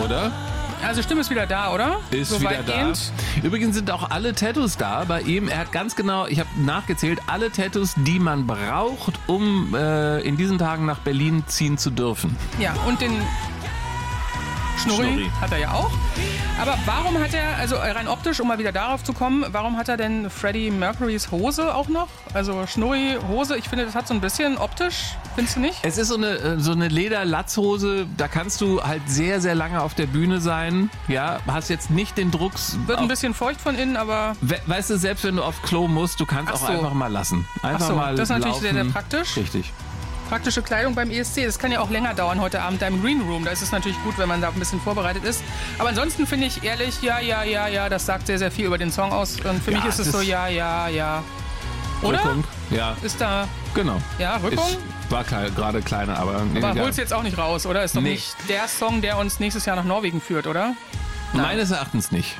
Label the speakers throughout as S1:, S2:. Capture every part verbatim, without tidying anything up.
S1: oder?
S2: Also Stimme ist wieder da, oder?
S1: Ist
S2: so
S1: wieder da. Übrigens sind auch alle Tattoos da bei ihm. Er hat ganz genau, ich habe nachgezählt, alle Tattoos, die man braucht, um äh, in diesen Tagen nach Berlin ziehen zu dürfen.
S2: Ja, und den Schnurri,
S1: Schnurri
S2: hat er ja auch. Aber warum hat er, also rein optisch, um mal wieder darauf zu kommen, warum hat er denn Freddie Mercurys Hose auch noch? Also Schnurri, Hose, ich finde, das hat so ein bisschen optisch, findest du nicht?
S1: Es ist so eine, so eine Leder-Latzhose, da kannst du halt sehr, sehr lange auf der Bühne sein. Ja, hast jetzt nicht den Druck.
S2: Wird ein bisschen feucht von innen, aber...
S1: We- weißt du, selbst wenn du auf Klo musst, du kannst
S2: Ach
S1: auch
S2: so.
S1: einfach mal lassen. Einfach
S2: Ach so,
S1: mal
S2: das ist natürlich
S1: laufen.
S2: sehr, sehr praktisch.
S1: Richtig.
S2: Praktische Kleidung beim E S C, das kann ja auch länger dauern heute Abend da im Green Room. Da ist es natürlich gut, wenn man da ein bisschen vorbereitet ist. Aber ansonsten finde ich ehrlich, ja, ja, ja, ja, das sagt sehr, sehr viel über den Song aus. Und für
S1: Ja,
S2: mich ist es
S1: es
S2: so,
S1: ist-
S2: ja, ja, ja. Oder?
S1: Rückung, ja,
S2: Ist da,
S1: genau.
S2: ja, Rückung?
S1: Ist, war klein, gerade kleiner, aber... Nee,
S2: Aber
S1: egal.
S2: holst jetzt auch nicht raus, oder? Ist doch
S1: Nee.
S2: nicht der Song, der uns nächstes Jahr nach Norwegen führt, oder?
S1: Meines Erachtens nicht.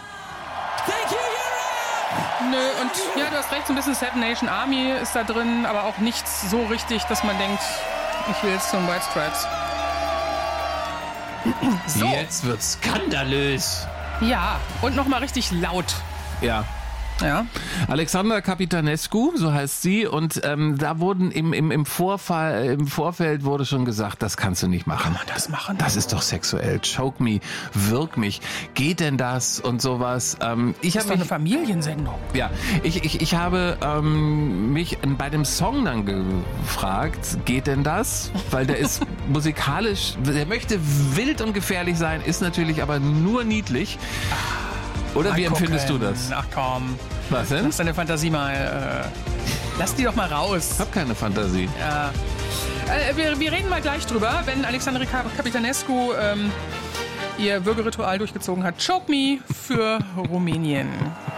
S2: Nö, und ja, du hast recht, so ein bisschen Seven Nation Army ist da drin, aber auch nichts so richtig, dass man denkt, ich will jetzt zum White Stripes. So.
S1: Jetzt wird's skandalös.
S2: Ja, und nochmal richtig laut.
S1: Ja.
S2: Ja.
S1: Alexandra Capitanescu, so heißt sie, und ähm, da wurden im, im, im, Vorfall, im Vorfeld wurde schon gesagt, das kannst du nicht machen.
S2: Kann man das machen?
S1: Das ist doch sexuell. Choke me, wirk mich. Geht denn das und sowas? Ähm, ich
S2: Das ist
S1: habe
S2: doch eine
S1: mich,
S2: Familiensendung.
S1: ja, ich, ich, ich habe ähm, mich bei dem Song dann gefragt, geht denn das? Weil der ist musikalisch, der möchte wild und gefährlich sein, ist natürlich aber nur niedlich. Oder wie
S2: Mal
S1: empfindest
S2: gucken.
S1: du das?
S2: Ach komm,
S1: Was denn?
S2: lass deine Fantasie mal, äh, lass die doch mal raus.
S1: Ich hab keine Fantasie.
S2: Ja. Äh, wir, wir reden mal gleich drüber, wenn Alexandra Capitanescu ähm, ihr Würgeritual durchgezogen hat. Choke Me für Rumänien.